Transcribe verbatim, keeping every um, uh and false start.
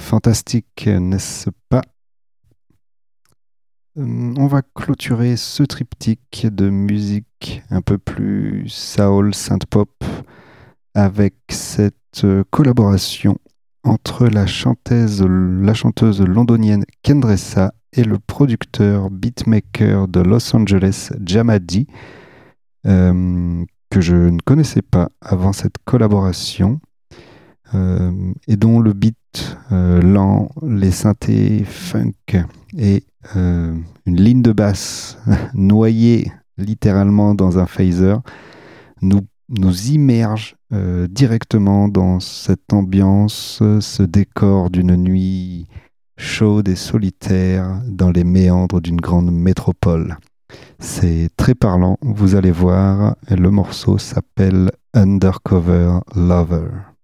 fantastique, n'est-ce pas? Hum, On va clôturer ce triptyque de musique un peu plus soul, synth-pop avec cette euh, collaboration entre la chanteuse, la chanteuse londonienne Kendressa et le producteur beatmaker de Los Angeles, Jamadi, euh, que je ne connaissais pas avant cette collaboration, euh, et dont le beat euh, lent, les synthés funk et euh, une ligne de basse noyée littéralement dans un phaser nous, nous immerge euh, directement dans cette ambiance, ce décor d'une nuit chaude et solitaire dans les méandres d'une grande métropole. C'est très parlant, vous allez voir, le morceau s'appelle Undercover Lover.